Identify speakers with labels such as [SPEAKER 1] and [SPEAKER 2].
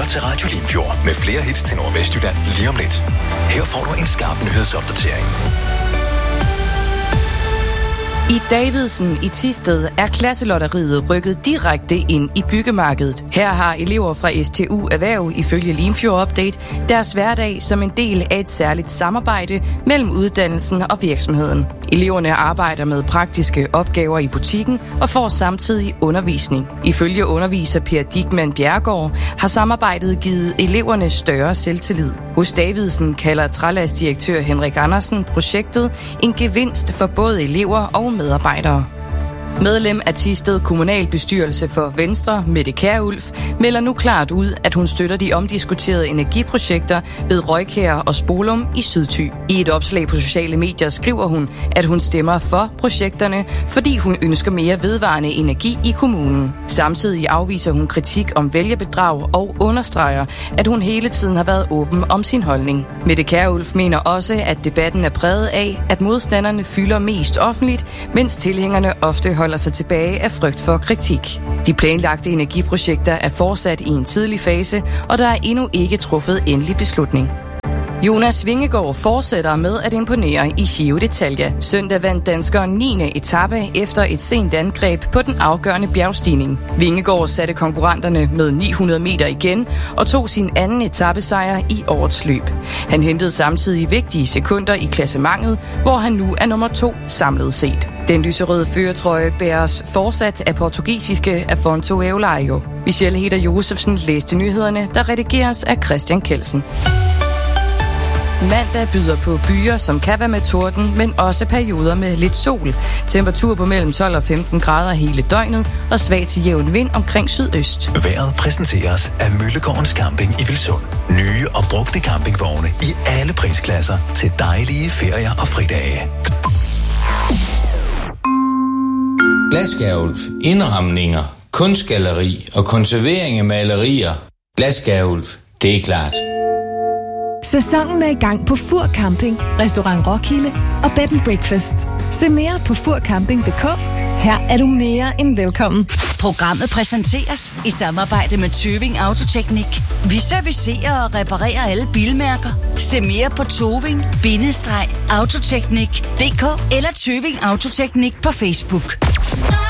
[SPEAKER 1] til Radio Limfjord med flere hits til Nordvestjylland lige om lidt. Her får du en skarp nyhedsopdatering.
[SPEAKER 2] I Davidsen i Thisted er klasselotteriet rykket direkte ind i byggemarkedet. Her har elever fra STU Erhverv ifølge Limfjord Update deres hverdag som en del af et særligt samarbejde mellem uddannelsen og virksomheden. Eleverne arbejder med praktiske opgaver i butikken og får samtidig undervisning. Ifølge underviser Per Dickmann Bjerregaard har samarbejdet givet eleverne større selvtillid. Hos Davidsen kalder trælastdirektør Henrik Andersen projektet en gevinst for både elever og medarbejdere. Medlem af Thisted kommunalbestyrelse for Venstre, Mette Kjærulf, melder nu klart ud, at hun støtter de omdiskuterede energiprojekter ved Røjkær og Spolum i Sydthy. I et opslag på sociale medier skriver hun, at hun stemmer for projekterne, fordi hun ønsker mere vedvarende energi i kommunen. Samtidig afviser hun kritik om vælgerbedrag og understreger, at hun hele tiden har været åben om sin holdning. Mette Kjærulf mener også, at debatten er præget af, at modstanderne fylder mest offentligt, mens tilhængerne ofte holder sig tilbage af frygt for kritik. De planlagte energiprojekter er fortsat i en tidlig fase, og der er endnu ikke truffet endelig beslutning. Jonas Vingegaard fortsætter med at imponere i Giro d'Italia. Søndag vandt danskeren 9. etape efter et sent angreb på den afgørende bjergstigning. Vingegaard satte konkurrenterne med 900 meter igen og tog sin anden etapesejr i årets løb. Han hentede samtidig vigtige sekunder i klassementet, hvor han nu er nummer 2 samlet set. Den lyserøde førertrøje bæres fortsat af portugisiske Afonso Eulaio. Michelle Heder Josefsen læste nyhederne, der redigeres af Christian Kelsen. Mandag byder på byer, som kan være med torden, men også perioder med lidt sol. Temperatur på mellem 12 og 15 grader hele døgnet, og svag til jævn vind omkring sydøst.
[SPEAKER 1] Vejret præsenteres af Møllegårdens Camping i Vilsund. Nye og brugte campingvogne i alle prisklasser til dejlige ferier og fridage.
[SPEAKER 3] Glasskærulf, indramninger, kunstgalleri og konservering af malerier. Glasskærulf, det er klart.
[SPEAKER 4] Sæsonen er i gang på Fur Camping, Restaurant Roskilde og Bed & Breakfast. Se mere på furcamping.dk. Her er du mere end velkommen.
[SPEAKER 5] Programmet præsenteres i samarbejde med Tøving Autoteknik. Vi servicerer og reparerer alle bilmærker. Se mere på toving-autoteknik.dk eller Tøving Autoteknik på Facebook.